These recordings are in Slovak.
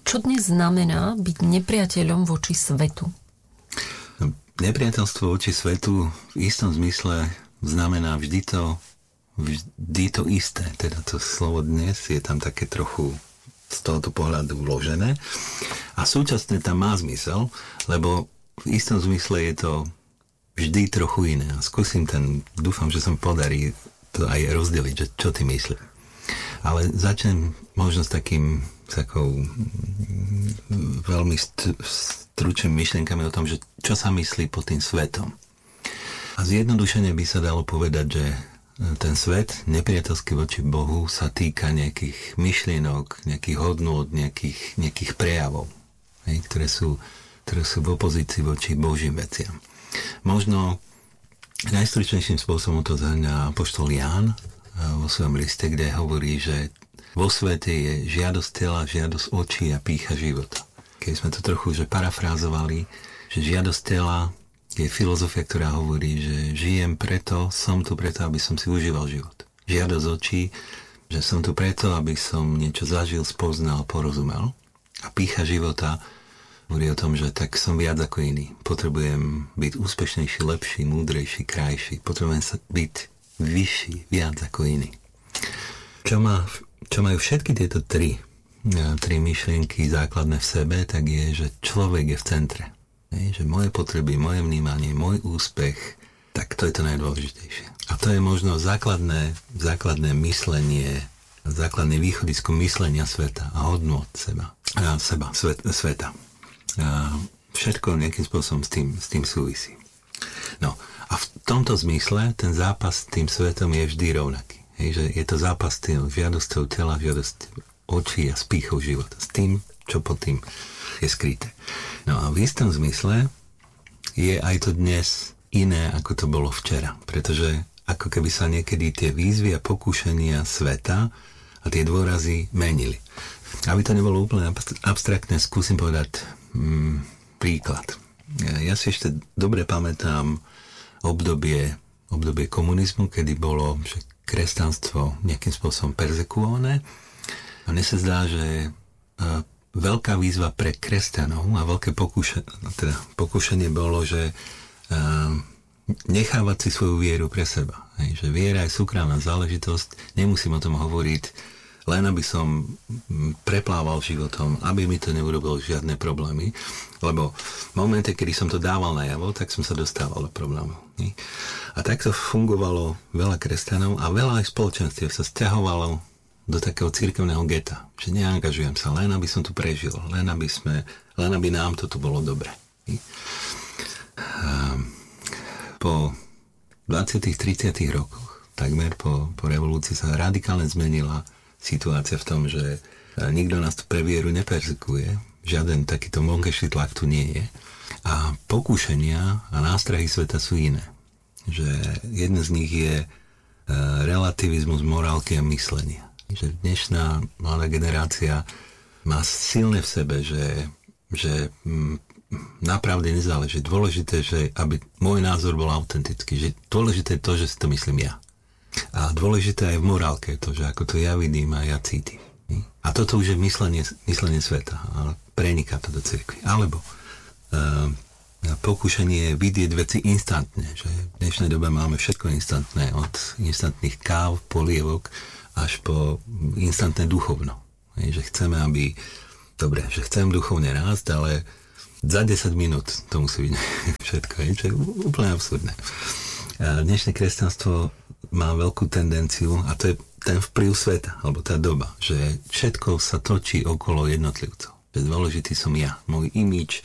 Čo dnes znamená byť nepriateľom voči svetu? Nepriateľstvo voči svetu v istom zmysle znamená vždy to isté. Teda to slovo dnes je tam také trochu z tohoto pohľadu vložené. A súčasne tam má zmysel, lebo v istom zmysle je to vždy trochu iné. A dúfam, že sa podarí to aj rozdeliť, že čo ty myslíš. Ale začnem možno s takou veľmi stručnými myšlienkami o tom, že čo sa myslí pod tým svetom. A zjednodušene by sa dalo povedať, že ten svet nepriateľský voči Bohu sa týka nejakých myšlienok, nejakých hodnôt, nejakých prejavov, ktoré sú v opozícii voči Božím veciam. Možno najstručnejším spôsobom to zhrňa apoštol Ján vo svojom liste, kde hovorí, že vo svete je žiadosť tela, žiadosť očí a pýcha života. Keď sme to trochu parafrázovali, že žiadosť tela je filozofia, ktorá hovorí, že som tu preto, aby som si užíval život. Žiadosť očí, že som tu preto, aby som niečo zažil, spoznal, porozumel. A pýcha života hovorí o tom, že tak som viac ako iný. Potrebujem byť úspešnejší, lepší, múdrejší, krajší. Potrebujem byť vyšší, viac ako iný. Čo majú všetky tieto tri myšlienky základné v sebe, tak je, že človek je v centre. Že moje potreby, moje vnímanie, môj úspech, tak to je to najdôležitejšie. A to je možno základné myslenie, základné východisko myslenia sveta a hodnôt sveta. A všetko nejakým spôsobom s tým súvisí. No a v tomto zmysle ten zápas s tým svetom je vždy rovnaký. Že je to zápas s tým žiadosťou tela, žiadosťou očí a s pýchou života. S tým, čo pod tým je skryté. No a v istom zmysle je aj to dnes iné, ako to bolo včera. Pretože ako keby sa niekedy tie výzvy a pokúšania sveta a tie dôrazy menili. Aby to nebolo úplne abstraktné, skúsim povedať príklad. Ja si ešte dobre pamätám obdobie komunizmu, kedy bolo kresťanstvo nejakým spôsobom perzekuované. A mne sa zdá, že veľká výzva pre kresťanov a veľké pokúšanie bolo, že nechávať si svoju vieru pre seba. Že viera je súkromná záležitosť, nemusím o tom hovoriť, len aby som preplával životom, aby mi to neurobilo žiadne problémy, lebo v momente, kedy som to dával najavo, tak som sa dostával do problémov. A takto fungovalo veľa kresťanov a veľa aj spoločenstiev sa sťahovalo do takého cirkevného geta, že neangažujem sa, len aby som tu prežil, len aby nám to tu bolo dobre. Po 20-30 rokoch, takmer po revolúcii sa radikálne zmenila situácia v tom, že nikto nás tu pre vieru neperzekuje, žiaden takýto vonkajší tlak tu nie je a pokúšania a nástrahy sveta sú iné. Že jeden z nich je relativizmus morálky a myslenia. Že dnešná mladá generácia má silne v sebe, že napravde nezáleží. Dôležité, že aby môj názor bol autentický. Že dôležité je to, že si to myslím ja. A dôležité aj v morálke je to, že ako to ja vidím a ja cítim. A toto už je myslenie sveta. Ale preniká to do cirkvi. Alebo pokúšanie vidieť veci instantne. Že v dnešnej dobe máme všetko instantné. Od instantných káv, polievok až po instantné duchovno. Že chceme, že chcem duchovne rásť, ale za 10 minút to musí byť všetko. Čo je úplne absurdné. A dnešné kresťanstvo má veľkú tendenciu, a to je ten vplyv sveta, alebo tá doba, že všetko sa točí okolo jednotlivcov. Že dôležitý som ja, môj imidž,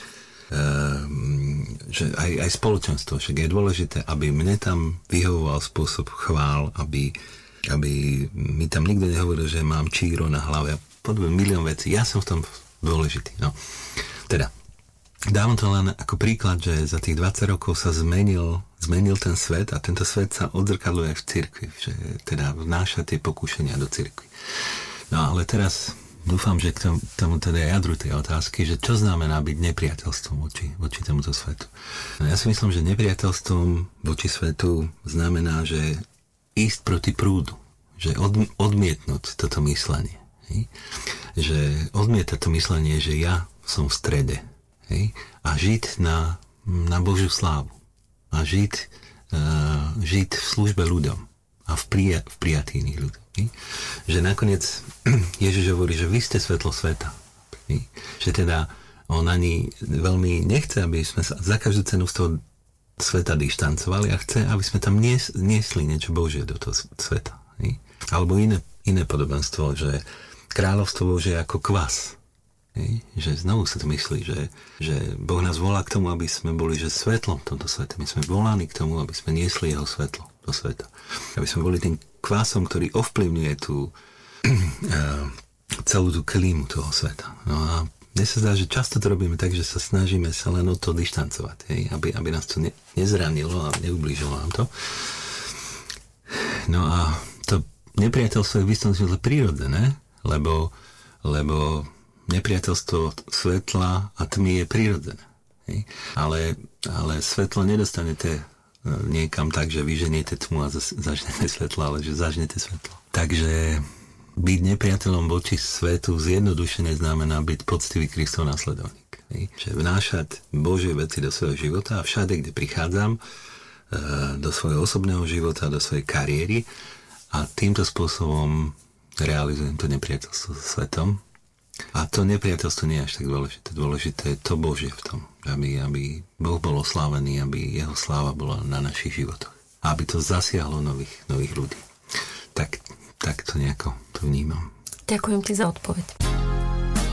že aj spoločenstvo, však je dôležité, aby mne tam vyhovoval spôsob chvál, aby mi tam nikto nehovoril, že mám číro na hlave, podobne milión vecí. Ja som v tom dôležitý. No. Teda, dávam to len ako príklad, že za tých 20 rokov sa zmenil ten svet a tento svet sa odzrkadluje v cirkvi, že teda vnáša tie pokúšania do cirkvi. No ale teraz dúfam, že k tomu teda jadru tej otázky, že čo znamená byť nepriateľstvom voči tomuto svetu. No ja si myslím, že nepriateľstvom voči svetu znamená, že ísť proti prúdu, že odmietnúť toto myslenie. že odmietať to myslenie, že ja som v strede. Hej? A žiť na Božiu slávu. A žiť v službe ľuďom. A v prijatí iných ľudí. Hej? Že nakoniec Ježiš hovorí, že vy ste svetlo sveta. Hej? Že teda on ani veľmi nechce, aby sme sa za každú cenu z toho sveta dištancovali a chce, aby sme tam niesli niečo Božie do toho sveta. Hej? Alebo iné podobenstvo, že kráľovstvo Božie je ako kvas. Hej? Že znovu sa to myslí, že Boh nás volá k tomu, aby sme boli že svetlom v tomto svete. My sme volaní k tomu, aby sme niesli jeho svetlo do sveta. Aby sme boli tým kvasom, ktorý ovplyvňuje tú celú tú klímu toho sveta. No a mne sa zdá, že často to robíme tak, že sa snažíme sa len od toho dištancovať, hej? Aby nás to nezranilo a neublížilo nám to. No a to nepriateľstvo je v istom zmysle prírodzené, lebo nepriateľstvo svetla a tmy je prírodzené. Hej? Ale svetlo nedostanete niekam tak, že vyženiete tmu a zažnete svetlo, ale že zažnete svetlo. Takže byť nepriateľom voči svetu zjednodušene znamená byť poctivý Kristov následovník. Že vnášať Božie veci do svojho života a všade, kde prichádzam, do svojho osobného života, do svojej kariéry a týmto spôsobom realizujem to nepriateľstvo so svetom. A to nepriateľstvo nie je až tak dôležité. Dôležité je to Božie v tom, aby Boh bol oslávený, aby jeho sláva bola na našich životoch. A aby to zasiahlo nových ľudí. Tak to nejako to vnímam. Ďakujem ti za odpoveď.